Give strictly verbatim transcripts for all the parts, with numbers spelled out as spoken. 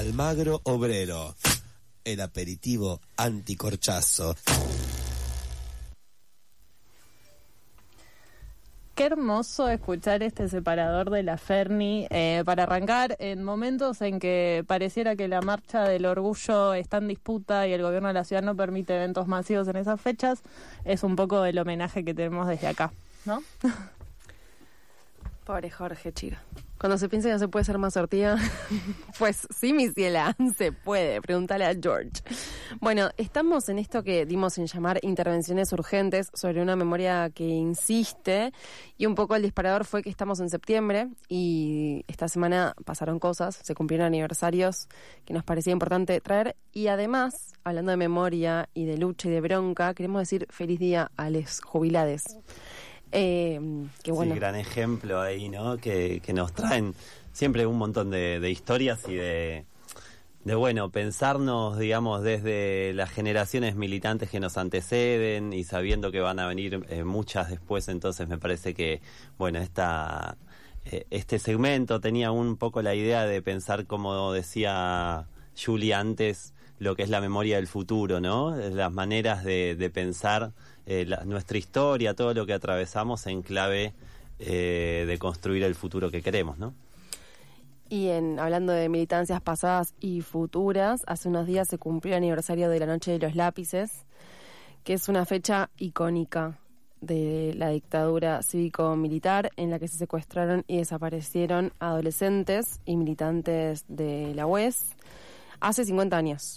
Almagro Obrero, el aperitivo anticorchazo. Qué hermoso escuchar este separador de la Ferni eh, para arrancar en momentos en que pareciera que la marcha del orgullo está en disputa y el gobierno de la ciudad no permite eventos masivos en esas fechas. Es un poco el homenaje que tenemos desde acá, ¿no? Pobre Jorge, chica. Cuando se piensa que no se puede ser más sortida, pues sí, mi ciela, se puede. Pregúntale a George. Bueno, estamos en esto que dimos en llamar intervenciones urgentes sobre una memoria que insiste, y un poco el disparador fue que estamos en septiembre y esta semana pasaron cosas, se cumplieron aniversarios que nos parecía importante traer, y además, hablando de memoria y de lucha y de bronca, queremos decir feliz día a les jubilades. Eh, que bueno. Sí, gran ejemplo ahí, ¿no? Que, que nos traen siempre un montón de, de historias y de, de, bueno, pensarnos, digamos, desde las generaciones militantes que nos anteceden y sabiendo que van a venir eh, muchas después. Entonces me parece que, bueno, esta, eh, este segmento tenía un poco la idea de pensar, como decía Julie antes, lo que es la memoria del futuro, ¿no? Las maneras de, de pensar eh, la, nuestra historia, todo lo que atravesamos en clave eh, de construir el futuro que queremos, ¿no? Y en hablando de militancias pasadas y futuras, hace unos días se cumplió el aniversario de la Noche de los Lápices, que es una fecha icónica de la dictadura cívico-militar en la que se secuestraron y desaparecieron adolescentes y militantes de la U E S hace cincuenta años.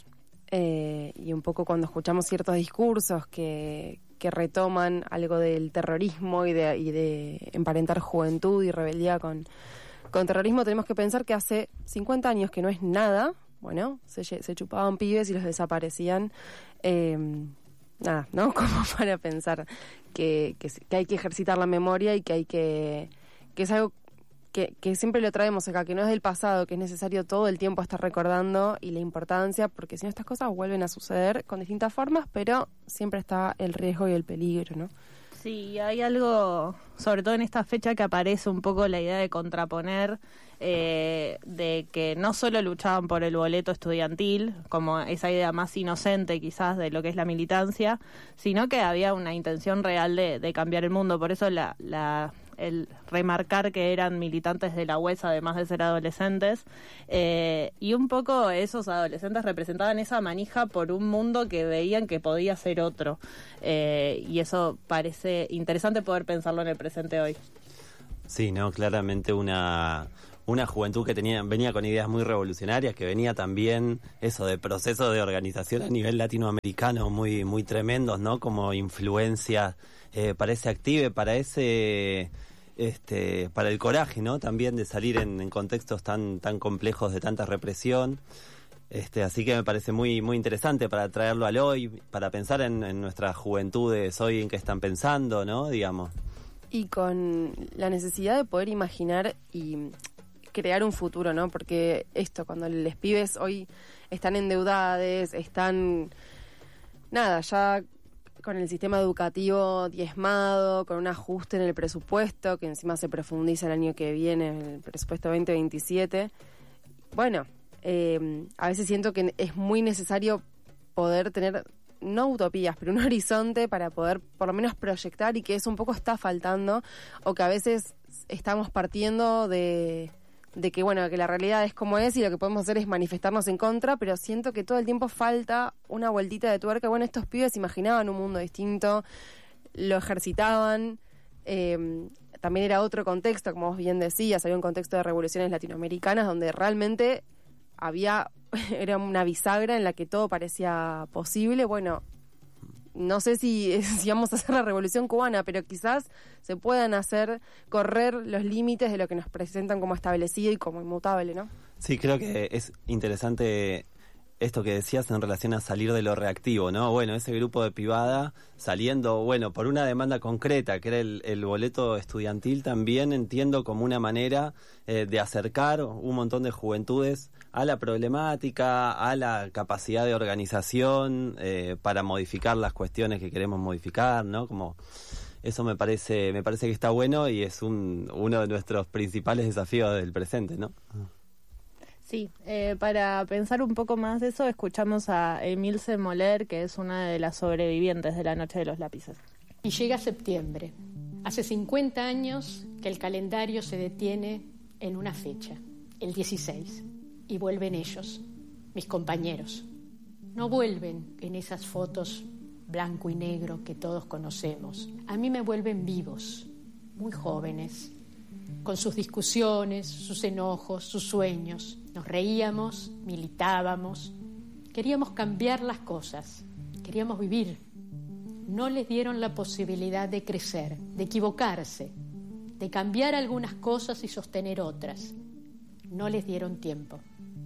Eh, y un poco cuando escuchamos ciertos discursos que, que retoman algo del terrorismo y de, y de emparentar juventud y rebeldía con, con terrorismo, tenemos que pensar que hace cincuenta años, que no es nada, bueno, se, se chupaban pibes y los desaparecían, eh, nada, ¿no? Como para pensar que, que, que hay que ejercitar la memoria y que hay que, que es algo Que, que siempre lo traemos acá, que no es del pasado, que es necesario todo el tiempo estar recordando, y la importancia, porque si no estas cosas vuelven a suceder con distintas formas, pero siempre está el riesgo y el peligro, ¿no? Sí, hay algo, sobre todo en esta fecha, que aparece un poco la idea de contraponer, eh, de que no solo luchaban por el boleto estudiantil, como esa idea más inocente quizás de lo que es la militancia, sino que había una intención real de, de cambiar el mundo. Por eso la... la el remarcar que eran militantes de la U E S, además de ser adolescentes, eh, y un poco esos adolescentes representaban esa manija por un mundo que veían que podía ser otro, eh, y eso parece interesante poder pensarlo en el presente hoy. Sí, no, claramente una... una juventud que tenía venía con ideas muy revolucionarias, que venía también eso de procesos de organización a nivel latinoamericano muy muy tremendos, ¿no? Como influencia eh, para ese active, para ese este para el coraje, ¿no? También de salir en, en contextos tan tan complejos de tanta represión. Este, así que me parece muy muy interesante para traerlo al hoy, para pensar en, en nuestras juventudes hoy, en qué están pensando, ¿no? Digamos. Y con la necesidad de poder imaginar y crear un futuro, ¿no? Porque esto, cuando los pibes hoy están endeudados, están, nada, ya con el sistema educativo diezmado, con un ajuste en el presupuesto, que encima se profundiza el año que viene, el presupuesto veinte veintisiete, bueno, eh, a veces siento que es muy necesario poder tener, no utopías, pero un horizonte para poder por lo menos proyectar, y que eso un poco está faltando, o que a veces estamos partiendo de... de que bueno, que la realidad es como es y lo que podemos hacer es manifestarnos en contra, pero siento que todo el tiempo falta una vueltita de tuerca. Bueno, estos pibes imaginaban un mundo distinto, lo ejercitaban, eh, también era otro contexto, como vos bien decías, había un contexto de revoluciones latinoamericanas donde realmente había, era una bisagra en la que todo parecía posible. Bueno, no sé si, si vamos a hacer la revolución cubana, pero quizás se puedan hacer correr los límites de lo que nos presentan como establecido y como inmutable, ¿no? Sí, creo que es interesante esto que decías en relación a salir de lo reactivo, ¿no? Bueno, ese grupo de pibada saliendo, bueno, por una demanda concreta, que era el, el boleto estudiantil, también entiendo como una manera eh, de acercar un montón de juventudes a la problemática, a la capacidad de organización eh, para modificar las cuestiones que queremos modificar, ¿no? Como eso me parece, me parece que está bueno y es un, uno de nuestros principales desafíos del presente, ¿no? Sí, eh, para pensar un poco más de eso, escuchamos a Emilce Moller, que es una de las sobrevivientes de la Noche de los Lápices. Y llega septiembre. Hace cincuenta años que el calendario se detiene en una fecha, el dieciséis, y vuelven ellos, mis compañeros. No vuelven en esas fotos blanco y negro que todos conocemos. A mí me vuelven vivos, muy jóvenes, con sus discusiones, sus enojos, sus sueños. Nos reíamos, militábamos, queríamos cambiar las cosas, queríamos vivir. No les dieron la posibilidad de crecer, de equivocarse, de cambiar algunas cosas y sostener otras. No les dieron tiempo.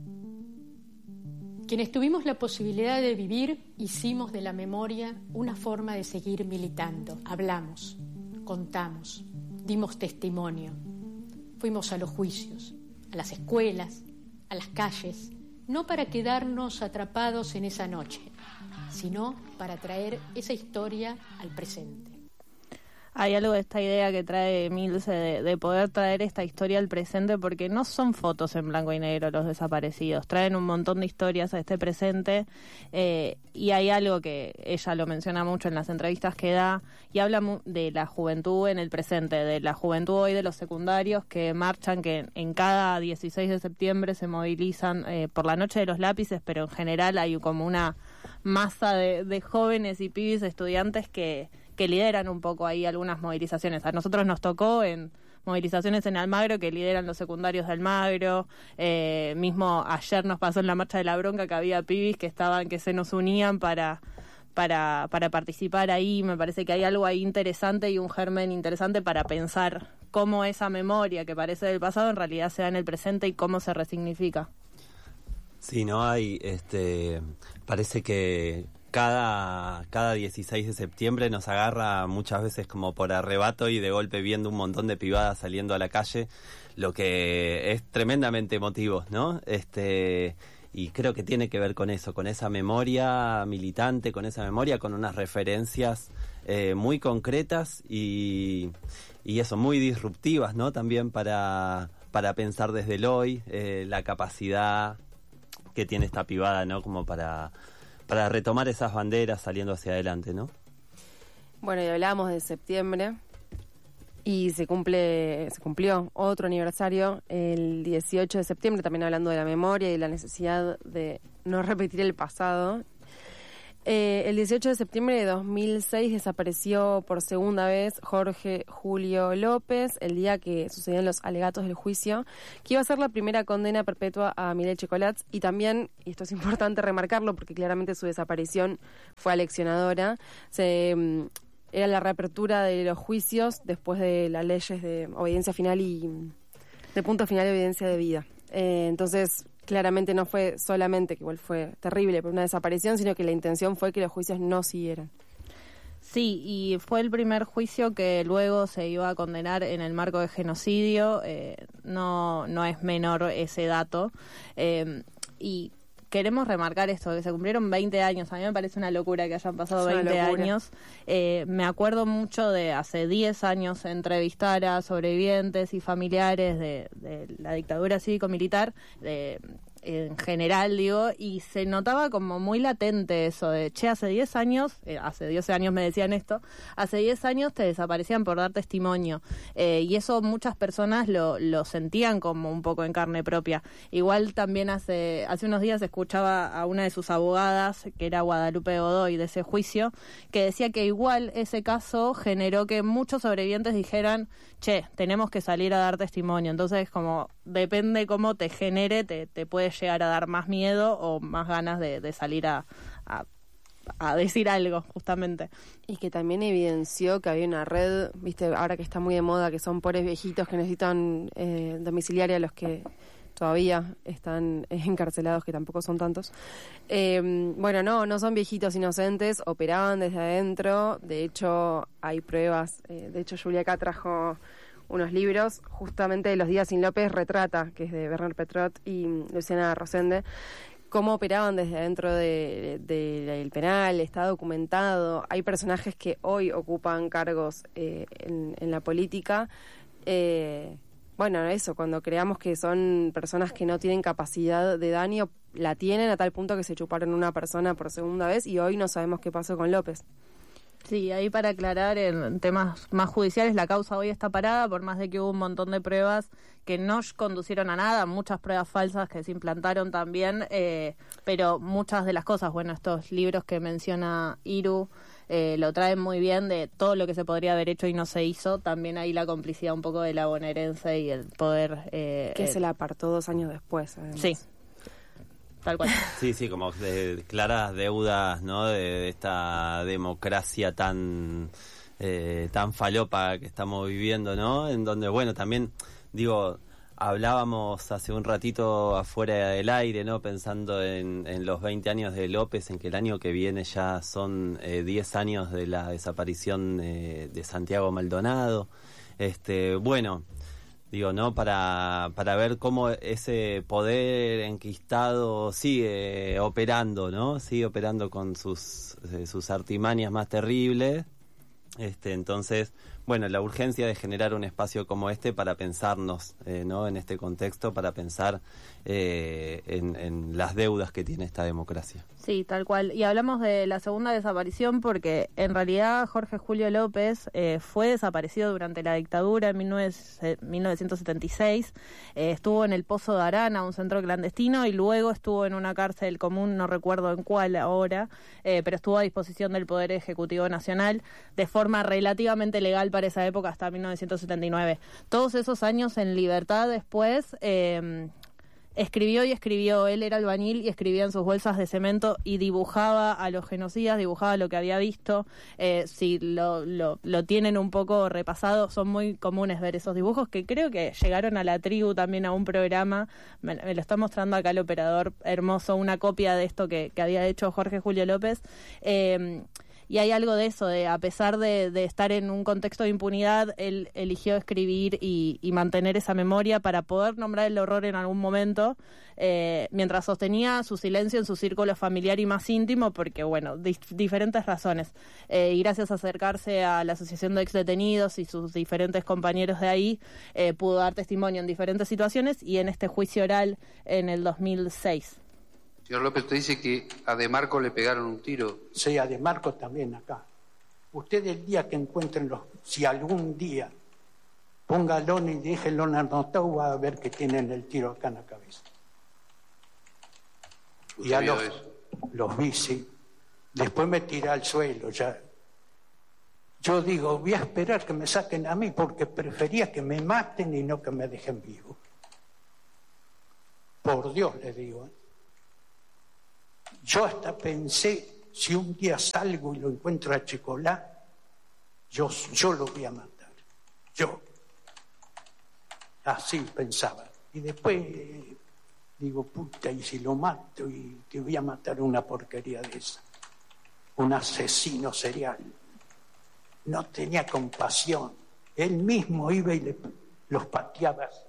Quienes tuvimos la posibilidad de vivir, hicimos de la memoria una forma de seguir militando. Hablamos, contamos, dimos testimonio. Fuimos a los juicios, a las escuelas, a las calles, no para quedarnos atrapados en esa noche, sino para traer esa historia al presente. Hay algo de esta idea que trae Emilce de, de poder traer esta historia al presente, porque no son fotos en blanco y negro los desaparecidos, traen un montón de historias a este presente, eh, y hay algo que ella lo menciona mucho en las entrevistas que da, y habla mu- de la juventud en el presente, de la juventud hoy, de los secundarios que marchan, que en, en cada dieciséis de septiembre se movilizan eh, por la Noche de los Lápices, pero en general hay como una masa de, de jóvenes y pibes estudiantes que que lideran un poco ahí algunas movilizaciones. A nosotros nos tocó en movilizaciones en Almagro que lideran los secundarios de Almagro, eh, mismo ayer nos pasó en la Marcha de la Bronca que había pibis que estaban, que se nos unían para, para, para participar ahí. Me parece que hay algo ahí interesante y un germen interesante para pensar cómo esa memoria que parece del pasado en realidad se da en el presente y cómo se resignifica. Sí, no hay, este, parece que Cada, cada dieciséis de septiembre nos agarra muchas veces como por arrebato y de golpe viendo un montón de pibadas saliendo a la calle, lo que es tremendamente emotivo, ¿no? Este, y creo que tiene que ver con eso, con esa memoria militante, con esa memoria, con unas referencias eh, muy concretas y, y eso, muy disruptivas, ¿no? También para, para pensar desde el hoy, eh, la capacidad que tiene esta pibada, ¿no? Como para... para retomar esas banderas saliendo hacia adelante, ¿no? Bueno, y hablábamos de septiembre y se cumple, se cumplió otro aniversario el dieciocho de septiembre, también hablando de la memoria y la necesidad de no repetir el pasado. Eh, el dieciocho de septiembre de dos mil seis desapareció por segunda vez Jorge Julio López, el día que sucedían los alegatos del juicio, que iba a ser la primera condena perpetua a Mireille Chocolats, y también, y esto es importante remarcarlo porque claramente su desaparición fue aleccionadora, se, um, era la reapertura de los juicios después de las leyes de obediencia final y de punto final de obediencia de vida. Eh, entonces... Claramente no fue solamente, que igual fue terrible por una desaparición, sino que la intención fue que los juicios no siguieran. Sí, y fue el primer juicio que luego se iba a condenar en el marco de genocidio. Eh, no, no es menor ese dato. Eh, y queremos remarcar esto, que se cumplieron veinte años. A mí me parece una locura que hayan pasado veinte años. Eh, me acuerdo mucho de hace diez años entrevistar a sobrevivientes y familiares de, de la dictadura cívico-militar, de... en general, digo, y se notaba como muy latente eso de, che, hace diez años, eh, hace diez años me decían esto, hace diez años te desaparecían por dar testimonio, eh, y eso muchas personas lo, lo sentían como un poco en carne propia. Igual también hace, hace unos días escuchaba a una de sus abogadas, que era Guadalupe Godoy, de ese juicio, que decía que igual ese caso generó que muchos sobrevivientes dijeran, che, tenemos que salir a dar testimonio. Entonces, como depende cómo te genere, te, te puede llegar a dar más miedo o más ganas de, de salir a, a, a decir algo, justamente. Y que también evidenció que había una red, viste, ahora que está muy de moda, que son pobres viejitos que necesitan eh, domiciliaria, los que todavía están eh, encarcelados, que tampoco son tantos. Eh, bueno, no, no son viejitos inocentes, operaban desde adentro, de hecho hay pruebas, eh, de hecho Julia acá trajo unos libros, justamente de Los días sin López retrata, que es de Bernard Petrot y Luciana Rosende, cómo operaban desde adentro de, de, de, del penal, está documentado. Hay personajes que hoy ocupan cargos eh, en, en la política, eh, bueno, eso, cuando creamos que son personas que no tienen capacidad de daño, la tienen a tal punto que se chuparon una persona por segunda vez y hoy no sabemos qué pasó con López. Sí, ahí para aclarar, en temas más judiciales, la causa hoy está parada, por más de que hubo un montón de pruebas que no conducieron a nada, muchas pruebas falsas que se implantaron también, eh, pero muchas de las cosas, bueno, estos libros que menciona Iru, eh, lo traen muy bien de todo lo que se podría haber hecho y no se hizo, también ahí la complicidad un poco de la bonaerense y el poder... Eh, que eh, se la apartó dos años después, además. Sí. Tal cual. Sí, sí, como de claras deudas, ¿no? De, de esta democracia tan eh, tan falopa que estamos viviendo, ¿no? En donde, bueno, también, digo, hablábamos hace un ratito afuera del aire, ¿no? Pensando en, en los veinte años de López, en que el año que viene ya son eh, diez años de la desaparición eh, de Santiago Maldonado. Este, bueno... Digo, ¿no? Para, para ver cómo ese poder enquistado sigue operando, ¿no? Sigue operando con sus, eh, sus artimañas más terribles. Este, entonces, bueno, la urgencia de generar un espacio como este para pensarnos, eh, ¿no? En este contexto, para pensar eh, en, en las deudas que tiene esta democracia. Sí, tal cual. Y hablamos de la segunda desaparición porque en realidad Jorge Julio López eh, fue desaparecido durante la dictadura en mil novecientos setenta y seis. Eh, estuvo en el Pozo de Arana, un centro clandestino, y luego estuvo en una cárcel común, no recuerdo en cuál ahora, eh, pero estuvo a disposición del Poder Ejecutivo Nacional de forma relativamente legal para esa época hasta mil novecientos setenta y nueve. Todos esos años en libertad después... Eh, Escribió y escribió, él era albañil y escribía en sus bolsas de cemento y dibujaba a los genocidas, dibujaba lo que había visto. Eh, si lo, lo, lo tienen un poco repasado, son muy comunes ver esos dibujos que creo que llegaron a la tribu también a un programa. Me, me lo está mostrando acá el operador hermoso, una copia de esto que, que había hecho Jorge Julio López. Eh, Y hay algo de eso, de a pesar de, de estar en un contexto de impunidad, él eligió escribir y, y mantener esa memoria para poder nombrar el horror en algún momento, eh, mientras sostenía su silencio en su círculo familiar y más íntimo, porque, bueno, di- diferentes razones. Eh, y gracias a acercarse a la Asociación de Exdetenidos y sus diferentes compañeros de ahí, eh, pudo dar testimonio en diferentes situaciones y en este juicio oral en el dos mil seis. Señor López, usted dice que a De Marco le pegaron un tiro. Sí, a De Marco también acá. Usted el día que encuentren los, si algún día póngalo y déjenlo anotado, va a ver que tienen el tiro acá en la cabeza. ¿Usted Y a vio los, eso? los vi, sí. Después me tiré al suelo, ya. Yo digo, voy a esperar que me saquen a mí porque prefería que me maten y no que me dejen vivo. Por Dios, le digo, ¿eh? Yo hasta pensé, si un día salgo y lo encuentro a Chicolá, yo, yo lo voy a matar. Yo. Así pensaba. Y después digo, puta, y si lo mato y te voy a matar una porquería de esa. Un asesino serial. No tenía compasión. Él mismo iba y le, los pateaba así.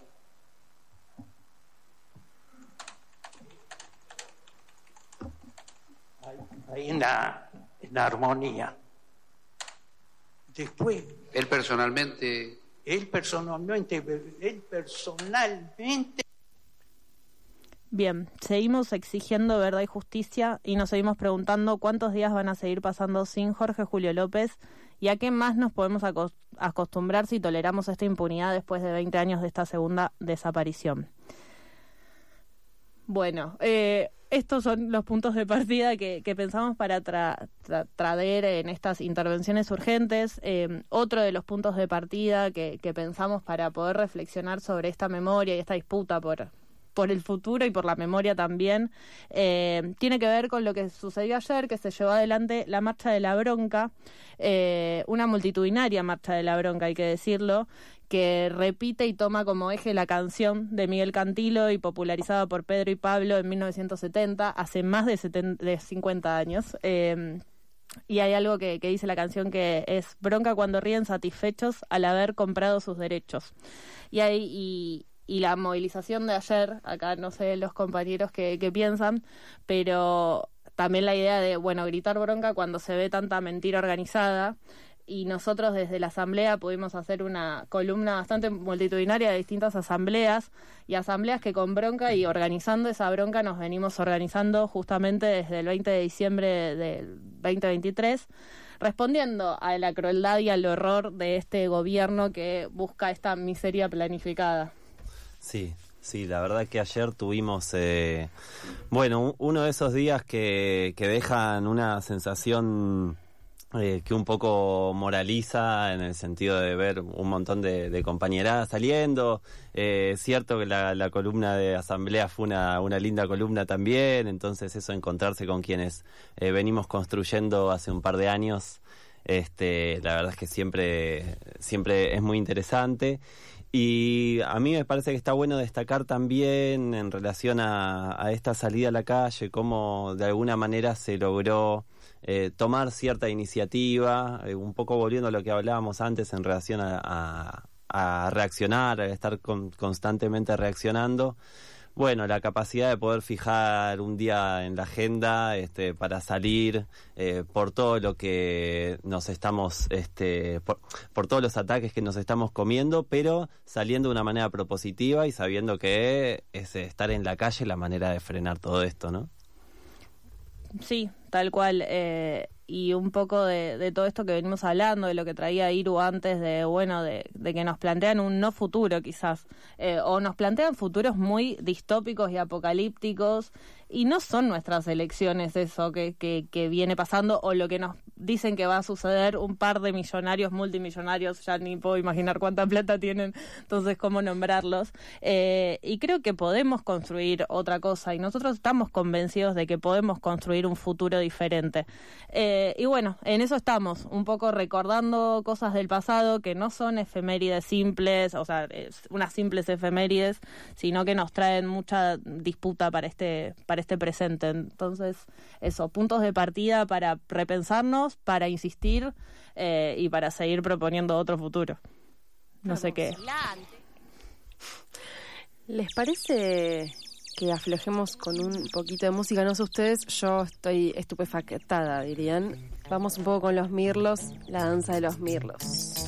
Ahí en la, en la armonía. Después... Él personalmente... Él personalmente, él personalmente... Bien, seguimos exigiendo verdad y justicia y nos seguimos preguntando cuántos días van a seguir pasando sin Jorge Julio López y a qué más nos podemos acos- acostumbrar si toleramos esta impunidad después de veinte años de esta segunda desaparición. Bueno, eh, estos son los puntos de partida que, que pensamos para tra- tra- traer en estas intervenciones urgentes. Eh, otro de los puntos de partida que, que pensamos para poder reflexionar sobre esta memoria y esta disputa por, por el futuro y por la memoria también, eh, tiene que ver con lo que sucedió ayer, que se llevó adelante la Marcha de la Bronca, eh, una multitudinaria Marcha de la Bronca, hay que decirlo, que repite y toma como eje la canción de Miguel Cantilo y popularizada por Pedro y Pablo en mil novecientos setenta, hace más de, setenta, de cincuenta años. Eh, y hay algo que, que dice la canción que es bronca cuando ríen satisfechos al haber comprado sus derechos. Y, hay, y, y la movilización de ayer, acá no sé los compañeros que, que piensan, pero también la idea de, bueno, gritar bronca cuando se ve tanta mentira organizada. y nosotros desde la asamblea pudimos hacer una columna bastante multitudinaria de distintas asambleas, y asambleas que con bronca y organizando esa bronca nos venimos organizando justamente desde el veinte de diciembre del veinte veintitrés, respondiendo a la crueldad y al horror de este gobierno que busca esta miseria planificada. Sí, sí, la verdad que ayer tuvimos, eh, bueno, uno de esos días que, que dejan una sensación eh, que un poco moraliza, en el sentido de ver un montón de, de compañeradas saliendo. Eh, es cierto que la, la columna de asamblea fue una, una linda columna también, entonces eso, encontrarse con quienes eh, venimos construyendo hace un par de años, este, la verdad es que siempre, siempre es muy interesante. Y a mí me parece que está bueno destacar también en relación a, a esta salida a la calle, cómo de alguna manera se logró eh, tomar cierta iniciativa, eh, un poco volviendo a lo que hablábamos antes en relación a, a, a reaccionar, a estar con, constantemente reaccionando. Bueno, la capacidad de poder fijar un día en la agenda este, para salir eh, por todo lo que nos estamos, este, por, por todos los ataques que nos estamos comiendo, pero saliendo de una manera propositiva y sabiendo que es estar en la calle la manera de frenar todo esto, ¿no? Sí, tal cual. Eh, y un poco de, de todo esto que venimos hablando, de lo que traía Iru antes, de bueno, de, de que nos plantean un no futuro quizás, eh, o nos plantean futuros muy distópicos y apocalípticos, y no son nuestras elecciones eso que, que, que viene pasando, o lo que nos dicen que va a suceder un par de millonarios, multimillonarios, ya ni puedo imaginar cuánta plata tienen, entonces cómo nombrarlos, eh, y creo que podemos construir otra cosa, y nosotros estamos convencidos de que podemos construir un futuro diferente. Eh, y bueno, en eso estamos, un poco recordando cosas del pasado que no son efemérides simples, o sea, unas simples efemérides, sino que nos traen mucha disputa para este, para este presente. Entonces, eso, puntos de partida para repensarnos, para insistir eh, y para seguir proponiendo otro futuro. No sé qué. ¿Les parece que aflojemos con un poquito de música? No sé ustedes, yo estoy estupefactada, dirían. Vamos un poco con los mirlos, la danza de los mirlos.